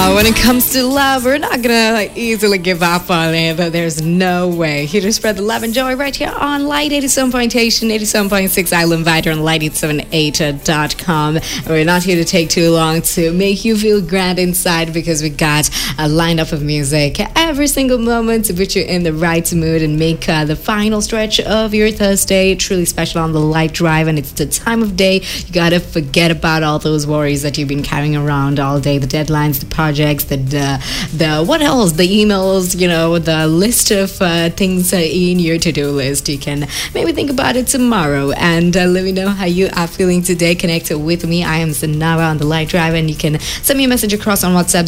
When it comes to love, we're not gonna easily give up on it, but there's no way. Here to spread the love and joy right here on Light 87.8 and 87.6 Island Vider on light878.com. We're not here to take too long to make you feel grand inside because we got a lineup of music every single moment to put you in the right mood and make the final stretch of your Thursday truly special on the Light Drive. And it's the time of day you gotta forget about all those worries that you've been carrying around all day, the deadlines, the projects, the what else, the emails, you know, the list of things in your to-do list. You can maybe think about it tomorrow and let me know how you are feeling today. Connect with me. I am Sanara on the Light Drive, and you can send me a message across on WhatsApp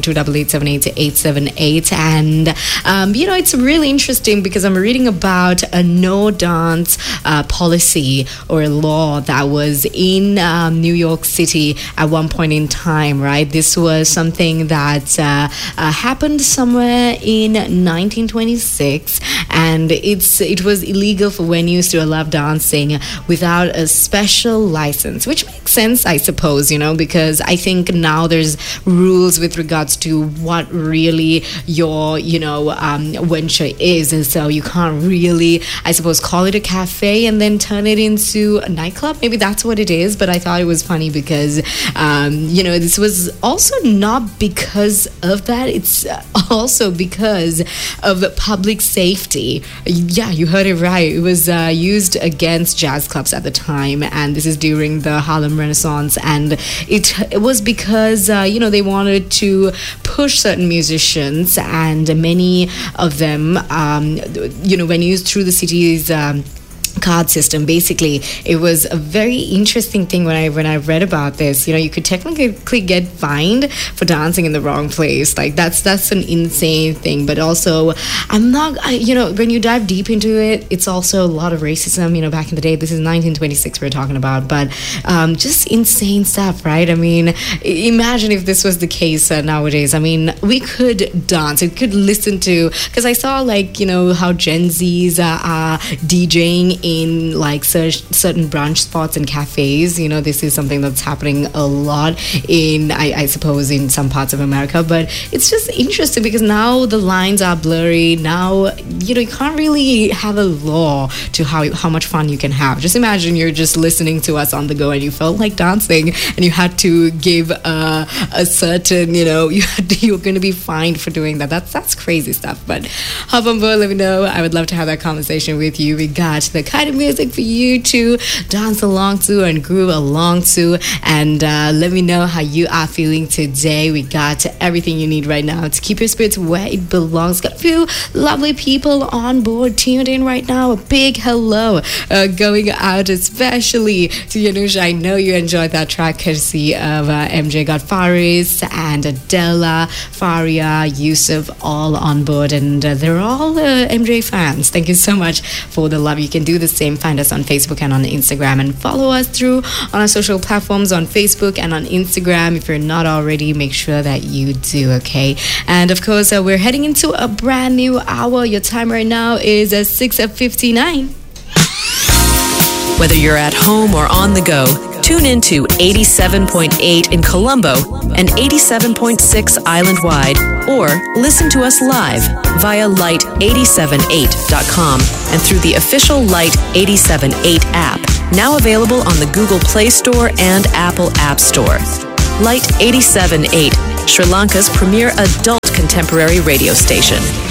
07288788878. And you know, it's really interesting because I'm reading about a no dance policy or law that was in New York City at one point in time, right? This was something that happened somewhere in 1926, and it was illegal for venues to allow dancing without a special license, which makes sense, I suppose, you know, because I think now there's rules with regards to what really your, you know, venture is, and so you can't really, I suppose, call it a cafe and then turn it into a nightclub. Maybe that's what it is, but I thought it was funny because, you know, this was also not because of that. It's also because of public safety. Yeah, you heard it right. It was used against jazz clubs at the time, and this is during the Harlem Renaissance, and it was because, you know, they wanted to push certain musicians, and many of them, you know, when used through the city's card system. Basically, it was a very interesting thing when I read about this. You know, you could technically get fined for dancing in the wrong place. Like that's an insane thing. But also, you know, when you dive deep into it, it's also a lot of racism. You know, back in the day, this is 1926 we're talking about, but just insane stuff, right? I mean, imagine if this was the case nowadays. I mean, we could dance, we could listen to, because I saw, like, you know, how Gen Zs are DJing in like certain brunch spots and cafes. You know, this is something that's happening a lot in, I suppose, in some parts of America. But it's just interesting because now the lines are blurry. Now, you know, you can't really have a law to how much fun you can have. Just imagine you're just listening to us on the go and you felt like dancing and you had to give a certain, you know, you're going to be fined for doing that. That's crazy stuff. But hop on board, let me know. I would love to have that conversation with you. We got the kind of music for you to dance along to and groove along to, and let me know how you are feeling today. We got everything you need right now to keep your spirits where it belongs. Got a few lovely people on board tuned in right now. A big hello going out especially to Yanusha. I know you enjoyed that track courtesy of MJ got Faris and Adela, Faria, Yusuf, all on board, and they're all MJ fans. Thank you so much for the love. You can do the same. Find us on Facebook and on Instagram, and follow us through on our social platforms on Facebook and on Instagram. If you're not already, make sure that you do, okay? And of course, we're heading into a brand new hour. Your time right now is 6:59. Whether you're at home or on the go, tune into 87.8 in Colombo and 87.6 island-wide, or listen to us live via light878.com and through the official Light 878 app, now available on the Google Play Store and Apple App Store. Light 878, Sri Lanka's premier adult contemporary radio station.